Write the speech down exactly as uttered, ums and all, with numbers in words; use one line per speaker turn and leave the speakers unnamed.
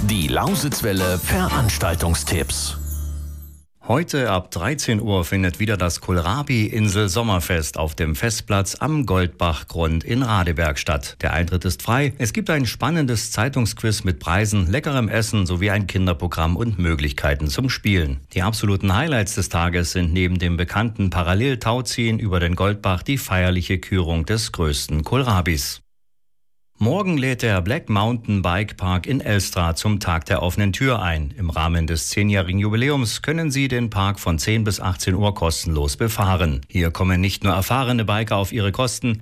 Die Lausitzwelle Veranstaltungstipps.
Heute ab dreizehn Uhr findet wieder das Kohlrabi-Insel-Sommerfest auf dem Festplatz am Goldbachgrund in Radeberg statt. Der Eintritt ist frei. Es gibt ein spannendes Zeitungsquiz mit Preisen, leckerem Essen sowie ein Kinderprogramm und Möglichkeiten zum Spielen. Die absoluten Highlights des Tages sind neben dem bekannten Parallel-Tauziehen über den Goldbach die feierliche Kürung des größten Kohlrabis. Morgen lädt der Black Mountain Bike Park in Elstra zum Tag der offenen Tür ein. Im Rahmen des zehnjährigen Jubiläums können Sie den Park von zehn bis achtzehn Uhr kostenlos befahren. Hier kommen nicht nur erfahrene Biker auf ihre Kosten,